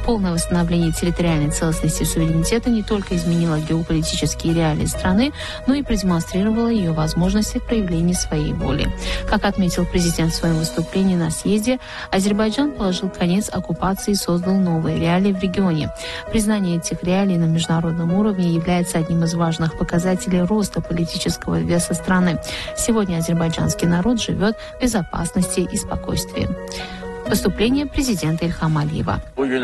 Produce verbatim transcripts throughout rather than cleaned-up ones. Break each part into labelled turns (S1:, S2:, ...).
S1: Полное восстановление территориальной целостности и суверенитета не только изменило геополитические реалии страны, но и продемонстрировало ее возможности в проявлении своей воли. Как отметил президент в своем выступлении на съезде, Азербайджан положил конец оккупации и создал новые реалии в регионе. Признание этих реалий на международном уровне является одним из важных показателей роста политического веса страны. Сегодня азербайджанский народ живет в безопасности и спокойствии. Выступление президента Ильхама Алиева.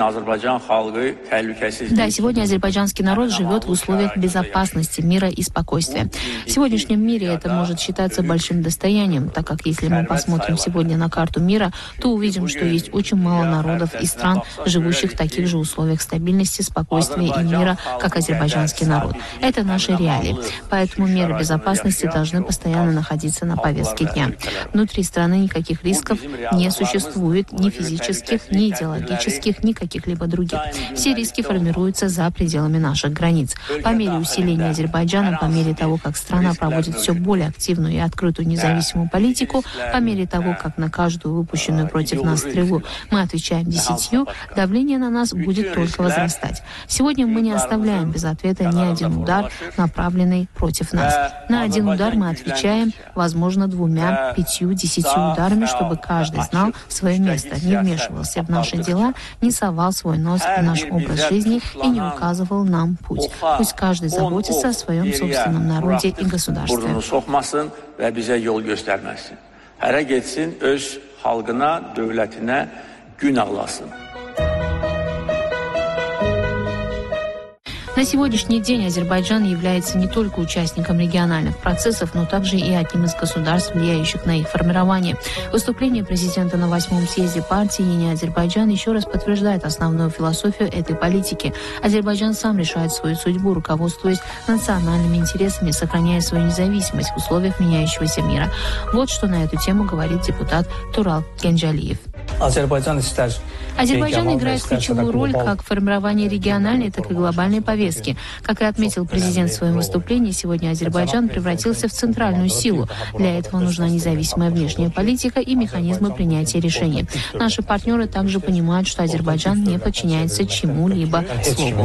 S1: Да, сегодня азербайджанский народ живет в условиях безопасности, мира и спокойствия. В сегодняшнем мире это может считаться большим достоянием, так как если мы посмотрим сегодня на карту мира, то увидим, что есть очень мало народов и стран, живущих в таких же условиях стабильности, спокойствия и мира, как азербайджанский народ. Это наши реалии. Поэтому меры безопасности должны постоянно находиться на повестке дня. Внутри страны никаких рисков не существует, ни физических, ни идеологических, ни каких-либо других. Все риски формируются за пределами наших границ. По мере усиления Азербайджана, по мере того, как страна проводит все более активную и открытую независимую политику, по мере того, как на каждую выпущенную против нас стрелу мы отвечаем десятью, давление на нас будет только возрастать. Сегодня мы не оставляем без ответа ни один удар, направленный против нас. На один удар мы отвечаем, возможно, двумя, пятью, десятью ударами, чтобы каждый знал свое место, не вмешивался в наши дела, не совал свой нос в наш образ жизни и не указывал нам путь. Пусть каждый заботится о своем собственном народе и государстве. На сегодняшний день Азербайджан является не только участником региональных процессов, но также и одним из государств, влияющих на их формирование. Выступление президента на восьмом съезде партии «Ени Азербайджан» еще раз подтверждает основную философию этой политики. Азербайджан сам решает свою судьбу, руководствуясь национальными интересами, сохраняя свою независимость в условиях меняющегося мира. Вот что на эту тему говорит депутат Турал Генджалиев.
S2: Азербайджан
S1: играет ключевую роль как в формировании региональной, так и глобальной повестки. Как и отметил президент в своем выступлении, сегодня Азербайджан превратился в центральную силу. Для этого нужна независимая внешняя политика и механизмы принятия решений. Наши партнеры также понимают, что Азербайджан не подчиняется чему-либо слову.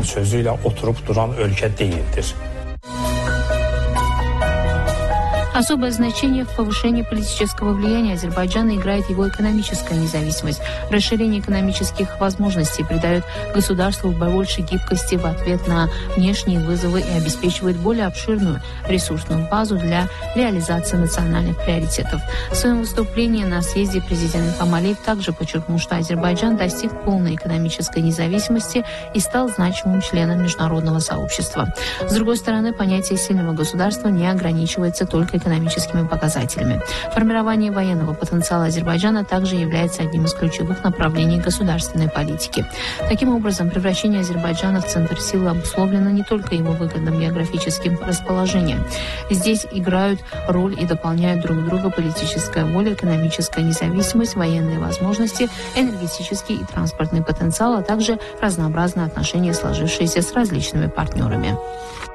S1: Особое значение в повышении политического влияния Азербайджана играет его экономическая независимость. Расширение экономических возможностей придает государству больше гибкости в ответ на внешние вызовы и обеспечивает более обширную ресурсную базу для реализации национальных приоритетов. В своем выступлении на съезде президент Ильхам Алиев также подчеркнул, что Азербайджан достиг полной экономической независимости и стал значимым членом международного сообщества. С другой стороны, понятие сильного государства не ограничивается только экономическими показателями. Формирование военного потенциала Азербайджана также является одним из ключевых направлений государственной политики. Таким образом, превращение Азербайджана в центр силы обусловлено не только его выгодным географическим расположением. Здесь играют роль и дополняют друг друга политическая воля, экономическая независимость, военные возможности, энергетический и транспортный потенциал, а также разнообразные отношения, сложившиеся с различными партнерами.